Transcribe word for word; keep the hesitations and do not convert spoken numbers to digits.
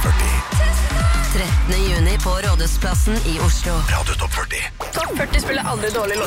førti. trettende juni på Rådhusplassen i Oslo. Radio Topp førti. Topp førti spiller aldri dårlig låt.